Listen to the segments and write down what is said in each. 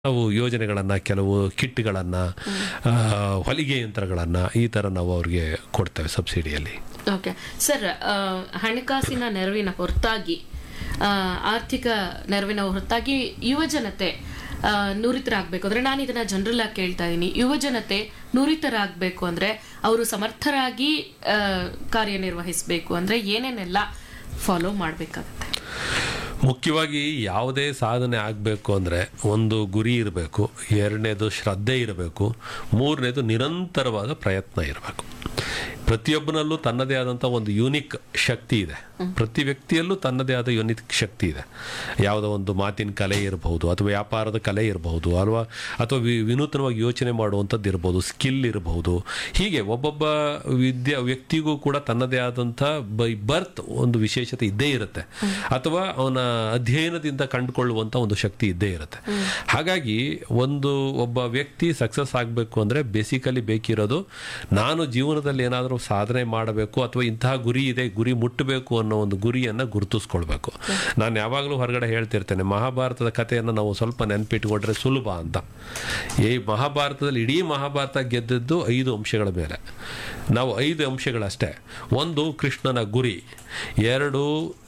ನಾವು ಯೋಜನೆಗಳನ್ನು, ಕೆಲವು ಕಿಟ್ಗಳನ್ನು, ಹೊಲಿಗೆ ಯಂತ್ರಗಳನ್ನು ಈ ಥರ ನಾವು ಅವ್ರಿಗೆ ಕೊಡ್ತೇವೆ ಸಬ್ಸಿಡಿಯಲ್ಲಿ. ಓಕೆ ಸರ್, ಹಣಕಾಸಿನ ನೆರವಿನ ಹೊರತಾಗಿ, ಆರ್ಥಿಕ ನೆರವಿನ ಹೊರತಾಗಿ ಯುವಜನತೆ ನುರಿತರಾಗಬೇಕು ಅಂದ್ರೆ, ನಾನು ಇದನ್ನ ಜನರಲ್ ಆಗಿ ಕೇಳ್ತಾ ಇದ್ದೀನಿ, ಯುವಜನತೆ ನುರಿತರಾಗಬೇಕು ಅಂದ್ರೆ ಅವರು ಸಮರ್ಥರಾಗಿ ಕಾರ್ಯನಿರ್ವಹಿಸಬೇಕು ಅಂದ್ರೆ ಏನೇನೆಲ್ಲ ಫಾಲೋ ಮಾಡಬೇಕಾಗುತ್ತೆ? ಮುಖ್ಯವಾಗಿ ಯಾವುದೇ ಸಾಧನೆ ಆಗಬೇಕು ಅಂದರೆ ಒಂದು ಗುರಿ ಇರಬೇಕು, ಎರಡನೇದು ಶ್ರದ್ಧೆ ಇರಬೇಕು, ಮೂರನೇದು ನಿರಂತರವಾದ ಪ್ರಯತ್ನ ಇರಬೇಕು. ಪ್ರತಿಯೊಬ್ಬನಲ್ಲೂ ತನ್ನದೇ ಆದಂಥ ಒಂದು ಯೂನಿಕ್ ಶಕ್ತಿ ಇದೆ. ಪ್ರತಿ ವ್ಯಕ್ತಿಯಲ್ಲೂ ತನ್ನದೇ ಆದ ಯೂನಿಕ್ ಶಕ್ತಿ ಇದೆ. ಯಾವುದೋ ಒಂದು ಮಾತಿನ ಕಲೆ ಇರಬಹುದು, ಅಥವಾ ವ್ಯಾಪಾರದ ಕಲೆ ಇರಬಹುದು, ಅಥವಾ ವಿನೂತನವಾಗಿ ಯೋಚನೆ ಮಾಡುವಂಥದ್ದು ಇರಬಹುದು, ಸ್ಕಿಲ್ ಇರಬಹುದು. ಹೀಗೆ ಒಬ್ಬೊಬ್ಬ ವ್ಯಕ್ತಿಗೂ ಕೂಡ ತನ್ನದೇ ಆದಂಥ ಬೈ ಬರ್ತ್ ಒಂದು ವಿಶೇಷತೆ ಇದ್ದೇ ಇರುತ್ತೆ, ಅಥವಾ ಅವನ ಅಧ್ಯಯನದಿಂದ ಕಂಡುಕೊಳ್ಳುವಂಥ ಒಂದು ಶಕ್ತಿ ಇದ್ದೇ ಇರುತ್ತೆ. ಹಾಗಾಗಿ ಒಬ್ಬ ವ್ಯಕ್ತಿ ಸಕ್ಸಸ್ ಆಗಬೇಕು ಅಂದರೆ ಬೇಸಿಕಲಿ ಬೇಕಿರೋದು, ನಾನು ಜೀವನದಲ್ಲಿ ಏನಾದರೂ ಸಾಧನೆ ಮಾಡಬೇಕು ಅಥವಾ ಇಂತಹ ಗುರಿ ಇದೆ, ಗುರಿ ಮುಟ್ಟಬೇಕು ಅನ್ನೋ ಒಂದು ಗುರಿಯನ್ನು ಗುರುತಿಸ್ಕೊಳ್ಬೇಕು. ನಾನು ಯಾವಾಗಲೂ ಹೊರಗಡೆ ಹೇಳ್ತಿರ್ತೇನೆ, ಮಹಾಭಾರತದ ಕಥೆಯನ್ನು ನಾವು ಸ್ವಲ್ಪ ನೆನಪಿಟ್ಕೊಂಡ್ರೆ ಸುಲಭ ಅಂತ. ಈ ಮಹಾಭಾರತದಲ್ಲಿ ಇಡೀ ಮಹಾಭಾರತ ಗೆದ್ದದ್ದು 5 ಅಂಶಗಳ ಮೇಲೆ. ನಾವು 5 ಅಂಶಗಳಷ್ಟೇ. 1 ಕೃಷ್ಣನ ಗುರಿ, 2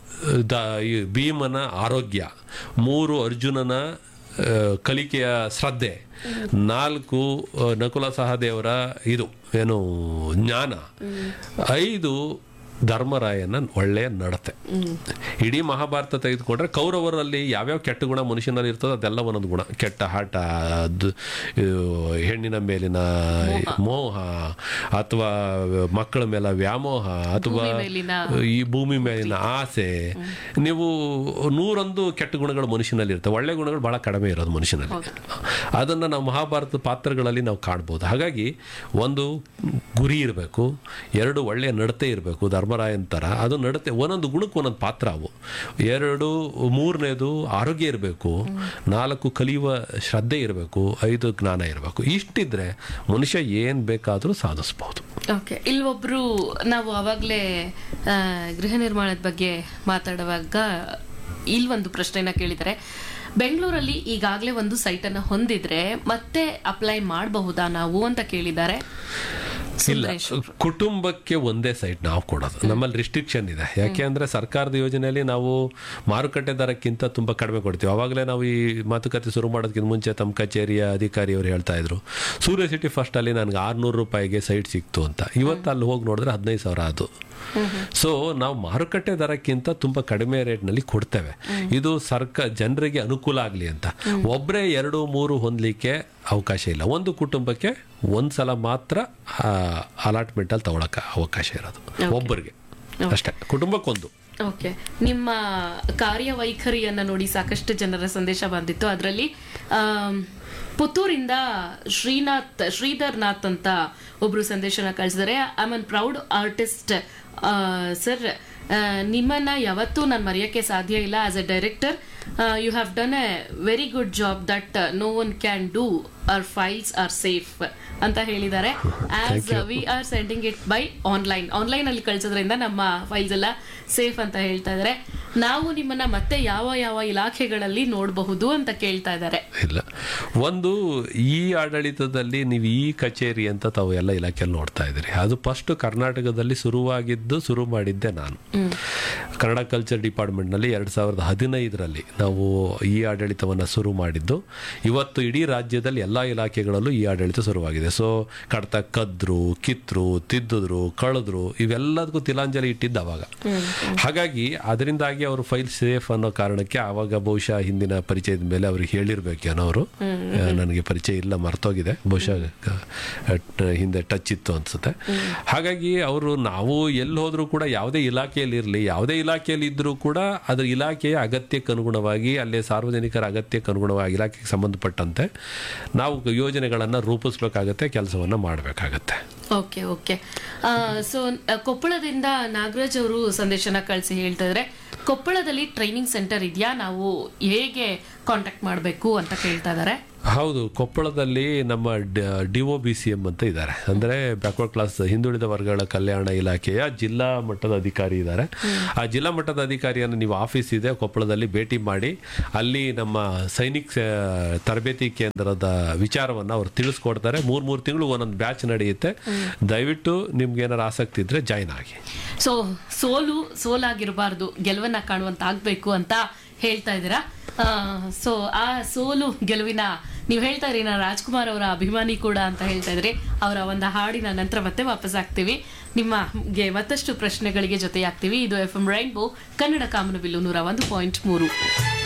ಭೀಮನ ಆರೋಗ್ಯ, 3 ಅರ್ಜುನನ ಕಲಿಕೆಯ ಶ್ರದ್ಧೆ, 4 ನಕುಲ ಸಹದೇವರ ಜ್ಞಾನ, 5 ಧರ್ಮರಾಯನ ಒಳ್ಳೆಯ ನಡತೆ. ಇಡೀ ಮಹಾಭಾರತ ತೆಗೆದುಕೊಂಡ್ರೆ ಕೌರವರಲ್ಲಿ ಯಾವ್ಯಾವ ಕೆಟ್ಟ ಗುಣ ಮನುಷ್ಯನಲ್ಲಿ ಇರ್ತದೆ ಅದೆಲ್ಲ ಒಂದೊಂದು ಗುಣ. ಕೆಟ್ಟ ಹಠ, ಹೆಣ್ಣಿನ ಮೇಲಿನ ಮೋಹ, ಅಥವಾ ಮಕ್ಕಳ ಮೇಲೆ ವ್ಯಾಮೋಹ, ಅಥವಾ ಈ ಭೂಮಿ ಮೇಲಿನ ಆಸೆ. ನೀವು 101 ಕೆಟ್ಟ ಗುಣಗಳು ಮನುಷ್ಯನಲ್ಲಿ ಇರ್ತವೆ, ಒಳ್ಳೆ ಗುಣಗಳು ಬಹಳ ಕಡಿಮೆ ಇರೋದು ಮನುಷ್ಯನಲ್ಲಿ. ಅದನ್ನು ನಾವು ಮಹಾಭಾರತ ಪಾತ್ರಗಳಲ್ಲಿ ನಾವು ಕಾಣ್ಬೋದು. ಹಾಗಾಗಿ 1 ಗುರಿ ಇರಬೇಕು, 2 ಒಳ್ಳೆಯ ನಡತೆ ಇರಬೇಕು, ಧರ್ಮರಾಯನ್ ಥರ. ಅದು ನಡತೆ ಒಂದೊಂದು ಗುಣಕ್ಕೆ ಒಂದೊಂದು ಪಾತ್ರ ಅವು. 3ನೇದು ಆರೋಗ್ಯ ಇರಬೇಕು, 4 ಕಲಿಯುವ ಶ್ರದ್ಧೆ ಇರಬೇಕು, 5 ಜ್ಞಾನ ಇರಬೇಕು. ಇಷ್ಟಿದ್ರೆ ಮನುಷ್ಯ ಏನ್ ಬೇಕಾದರೂ ಸಾಧಿಸಬಹುದು. ಓಕೆ, ಇಲ್ಲೊಬ್ರು ನಾವು ಅವಾಗಲೇ ಗೃಹ ನಿರ್ಮಾಣದ ಬಗ್ಗೆ ಮಾತಾಡುವಾಗ ಇಲ್ಲೊಂದು ಪ್ರಶ್ನೆನ ಕೇಳಿದರೆ, ಬೆಂಗಳೂರಲ್ಲಿ ಈಗಾಗಲೇ ಒಂದು ಸೈಟ್ ಅನ್ನು ಹೊಂದಿದ್ರೆ ಮತ್ತೆ ಅಪ್ಲೈ ಮಾಡಬಹುದಾ ನಾವು ಅಂತ ಕೇಳಿದ್ದಾರೆ. ಇಲ್ಲ, ಕುಟುಂಬಕ್ಕೆ ಒಂದೇ ಸೈಟ್ ನಾವು ಕೊಡೋದು. ನಮ್ಮಲ್ಲಿ ರಿಸ್ಟ್ರಿಕ್ಷನ್ ಇದೆ. ಯಾಕೆ ಅಂದರೆ ಸರ್ಕಾರದ ಯೋಜನೆಯಲ್ಲಿ ನಾವು ಮಾರುಕಟ್ಟೆ ದರಕ್ಕಿಂತ ತುಂಬ ಕಡಿಮೆ ಕೊಡ್ತೀವಿ. ಅವಾಗಲೇ ನಾವು ಈ ಮಾತುಕತೆ ಶುರು ಮಾಡೋದಕ್ಕಿಂತ ಮುಂಚೆ ತಮ್ಮ ಕಚೇರಿಯ ಅಧಿಕಾರಿಯವರು ಹೇಳ್ತಾ ಇದ್ರು, ಸೂರ್ಯ ಸಿಟಿ ಫಸ್ಟ್ ಅಲ್ಲಿ ನನಗೆ 600 ರೂಪಾಯಿಗೆ ಸೈಟ್ ಸಿಕ್ತು ಅಂತ. ಇವತ್ತು ಅಲ್ಲಿ ಹೋಗಿ ನೋಡಿದ್ರೆ 15,000 ಅದು. ಸೊ ನಾವು ಮಾರುಕಟ್ಟೆ ದರಕ್ಕಿಂತ ತುಂಬ ಕಡಿಮೆ ರೇಟ್ನಲ್ಲಿ ಕೊಡ್ತೇವೆ. ಇದು ಜನರಿಗೆ ಅನುಕೂಲ ಆಗಲಿ ಅಂತ. ಒಬ್ಬರೇ 2-3 ಹೊಂದಲಿಕ್ಕೆ ಅವಕಾಶ ಇಲ್ಲ. ಒಂದು ಕುಟುಂಬಕ್ಕೆ ಒಂದ್ಸಲ ಮಾತ್ರ ಅಲಾಟ್ಮೆಂಟ್ ಅಲ್ಲಿ ತಗೊಳಕ್ಕೆ ಅವಕಾಶ ಇರೋದು, ಒಬ್ಬರಿಗೆ ಅಷ್ಟೇ, ಕುಟುಂಬಕ್ಕೊಂದು. ಓಕೆ, ನಿಮ್ಮ ಕಾರ್ಯವೈಖರಿಯನ್ನ ನೋಡಿ ಸಾಕಷ್ಟು ಜನರ ಸಂದೇಶ ಬಂದಿತ್ತು. ಅದರಲ್ಲಿ ಪುತ್ತೂರಿಂದ ಶ್ರೀಧರ್ ನಾಥ್ ಅಂತ ಒಬ್ರು ಸಂದೇಶನ ಕಳಿಸಿದರೆ, I am proud artist sir, ನಿಮ್ಮನ್ನ ಯಾವತ್ತೂ ನಾನು ಮರೆಯೋಕ್ಕೆ ಸಾಧ್ಯ ಇಲ್ಲ. As A director you have done A very good job that no one can do. Hour files are safe ಅಂತ ಹೇಳಿದ್ದಾರೆ. As we are sending it by online ಅಲ್ಲಿ ಕಳಿಸೋದ್ರಿಂದ ನಮ್ಮ files ಎಲ್ಲ ಸೇಫ್ ಅಂತ ಹೇಳ್ತಾ ಇದ್ದಾರೆ. ನಾವು ನಿಮ್ಮನ್ನ ಮತ್ತೆ ಯಾವ ಯಾವ ಇಲಾಖೆಗಳಲ್ಲಿ ನೋಡಬಹುದು ಅಂತ ಕೇಳ್ತಾ ಇದ್ದಾರೆ. ಇಲ್ಲ, ಒಂದು ಈ ಆಡಳಿತದಲ್ಲಿ ನೀವು ಈ ಕಚೇರಿ ಅಂತ ತಾವು ಎಲ್ಲ ಇಲಾಖೆಯಲ್ಲಿ ನೋಡ್ತಾ ಇದ್ದೀರಿ. ಅದು ಫಸ್ಟ್ ಕರ್ನಾಟಕದಲ್ಲಿ ಶುರು ಮಾಡಿದ್ದೆ ನಾನು. ಕನ್ನಡ ಕಲ್ಚರ್ ಡಿಪಾರ್ಟ್ಮೆಂಟ್ನಲ್ಲಿ 2015ರಲ್ಲಿ ನಾವು ಈ ಆಡಳಿತವನ್ನು ಶುರು ಮಾಡಿದ್ದು. ಇವತ್ತು ಇಡೀ ರಾಜ್ಯದಲ್ಲಿ ಎಲ್ಲ ಇಲಾಖೆಗಳಲ್ಲೂ ಈ ಆಡಳಿತ ಶುರುವಾಗಿದೆ. ಸೊ ಕದ್ರು, ಕಿತ್ತರು, ತಿದ್ದಿದ್ರು, ಕಳೆದ್ರು, ಇವೆಲ್ಲದಕ್ಕೂ ತಿಲಾಂಜಲಿ ಇಟ್ಟಿದ್ದು ಅವಾಗ. ಹಾಗಾಗಿ ಅದರಿಂದಾಗಿ ಅವರು ಫೈಲ್ ಸೇಫ್ ಅನ್ನೋ ಕಾರಣಕ್ಕೆ ಆವಾಗ ಬಹುಶಃ ಹಿಂದಿನ ಪರಿಚಯದ ಮೇಲೆ ಅವ್ರಿಗೆ ಹೇಳಿರ್ಬೇಕೇನೋ ಅವರು. ನನಗೆ ಪರಿಚಯ ಇಲ್ಲ, ಮರ್ತೋಗಿದೆ, ಬಹುಶಃ ಹಿಂದೆ ಟಚ್ ಇತ್ತು ಅನ್ಸುತ್ತೆ. ಹಾಗಾಗಿ ಅವರು ನಾವು ಎಲ್ಲಿ ಹೋದ್ರೂ ಕೂಡ ಯಾವುದೇ ಇಲಾಖೆಯಲ್ಲಿ ಇರಲಿ, ಯಾವುದೇ ಇಲಾಖೆಯಲ್ಲಿ ಇದ್ರೂ ಕೂಡ ಅದರ ಇಲಾಖೆಯ ಅಗತ್ಯಕ್ಕೆ ಅನುಗುಣವಾಗಿ, ಅಲ್ಲೇ ಸಾರ್ವಜನಿಕರ ಅಗತ್ಯಕ್ಕೆ ಅನುಗುಣವಾಗಿ ಇಲಾಖೆಗೆ ಸಂಬಂಧಪಟ್ಟಂತೆ ನಾವು ಯೋಜನೆಗಳನ್ನು ರೂಪಿಸಬೇಕಾಗತ್ತೆ, ಕೆಲಸವನ್ನು ಮಾಡಬೇಕಾಗತ್ತೆ. Okay okay. ಸೊ ಕೊಪ್ಪಳದಿಂದ ನಾಗರಾಜ್ ಅವರು ಸಂದೇಶನ ಕಳಿಸಿ ಹೇಳ್ತಾ ಇದ್ರೆ, ಕೊಪ್ಪಳದಲ್ಲಿ ಟ್ರೈನಿಂಗ್ ಸೆಂಟರ್ ಇದೆಯಾ, ನಾವು ಹೇಗೆ ಕಾಂಟ್ಯಾಕ್ಟ್ ಮಾಡಬೇಕು ಅಂತ ಕೇಳ್ತಾ ಇದ್ದಾರೆ. ಹೌದು, ಕೊಪ್ಪಳದಲ್ಲಿ ನಮ್ಮ DOBCM ಅಂತ ಇದ್ದಾರೆ, ಅಂದ್ರೆ ಬ್ಯಾಕ್ವರ್ಡ್ ಕ್ಲಾಸ್ ಹಿಂದುಳಿದ ವರ್ಗಗಳ ಕಲ್ಯಾಣ ಇಲಾಖೆಯ ಜಿಲ್ಲಾ ಮಟ್ಟದ ಅಧಿಕಾರಿ ಇದ್ದಾರೆ. ಆ ಜಿಲ್ಲಾ ಮಟ್ಟದ ಅಧಿಕಾರಿಯನ್ನು ನೀವು ಆಫೀಸ್ ಇದೆ ಕೊಪ್ಪಳದಲ್ಲಿ ಭೇಟಿ ಮಾಡಿ ಅಲ್ಲಿ ನಮ್ಮ ಸೈನಿಕ್ ತರಬೇತಿ ಕೇಂದ್ರದ ವಿಚಾರವನ್ನು ಅವ್ರು ತಿಳಿಸ್ಕೊಡ್ತಾರೆ. 3 ತಿಂಗಳು ಒಂದೊಂದು ಬ್ಯಾಚ್ ನಡೆಯುತ್ತೆ. ದಯವಿಟ್ಟು ನಿಮ್ಗೆ ಏನಾರು ಆಸಕ್ತಿ ಇದ್ರೆ ಜಾಯ್ನ್ ಆಗಿ. ಸೊ ಸೋಲಾಗಿರಬಾರ್ದು, ಗೆಲುವನ್ನ ಕಾಣುವಂತ ಆಗ್ಬೇಕು ಅಂತ ಹೇಳ್ತಾ ಇದ್ದೀರಾ. ಸೊ ಆ ಸೋಲು ಗೆಲುವಿನ ನೀವು ಹೇಳ್ತಾ ಇರಿ, ನಾನು ರಾಜ್ಕುಮಾರ್ ಅವರ ಅಭಿಮಾನಿ ಕೂಡ ಅಂತ ಹೇಳ್ತಾ ಇದ್ರಿ. ಅವರ ಒಂದು ಹಾಡಿನ ನಂತರ ಮತ್ತೆ ವಾಪಸ್ ಆಗ್ತೀವಿ, ನಿಮಗೆ ಮತ್ತಷ್ಟು ಪ್ರಶ್ನೆಗಳಿಗೆ ಜೊತೆಯಾಗ್ತೀವಿ. ಇದು FM ರೈನ್ಬೋ ಕನ್ನಡ ಕಾಮನಬಿಲ್ಲು 101.3.